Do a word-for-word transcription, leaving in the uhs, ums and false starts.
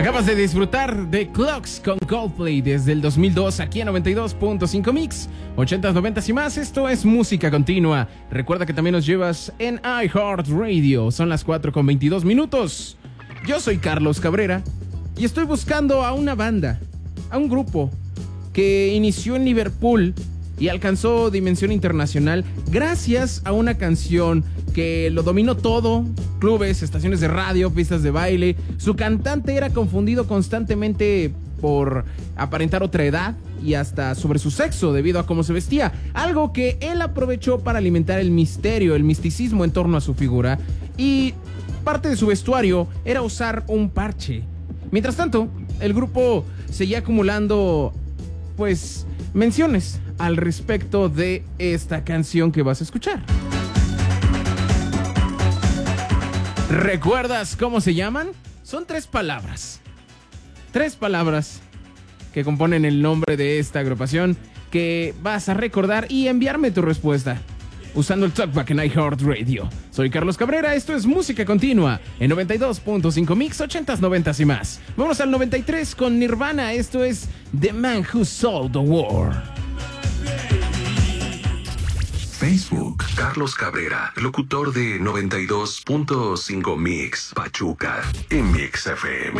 Acabas de disfrutar de Clocks con Coldplay desde el dos mil dos aquí en noventa y dos punto cinco Mix, ochentas, noventas y más. Esto es música continua. Recuerda que también nos llevas en iHeartRadio. Son las cuatro con veintidós minutos. Yo soy Carlos Cabrera y estoy buscando a una banda, a un grupo que inició en Liverpool y alcanzó dimensión internacional gracias a una canción que lo dominó todo: clubes, estaciones de radio, pistas de baile. Su cantante era confundido constantemente por aparentar otra edad y hasta sobre su sexo debido a cómo se vestía, algo que él aprovechó para alimentar el misterio, el misticismo en torno a su figura, y parte de su vestuario era usar un parche. Mientras tanto, el grupo seguía acumulando pues menciones al respecto de esta canción que vas a escuchar. ¿Recuerdas cómo se llaman? Son tres palabras. Tres palabras que componen el nombre de esta agrupación que vas a recordar y enviarme tu respuesta usando el Talkback en iHeartRadio. Soy Carlos Cabrera, esto es música continua en noventa y dos punto cinco Mix, ochentas, noventas y más. Vamos al noventa y tres con Nirvana, esto es The Man Who Sold the War. Facebook, Carlos Cabrera, locutor de noventa y dos punto cinco Mix, Pachuca, en Mix F M.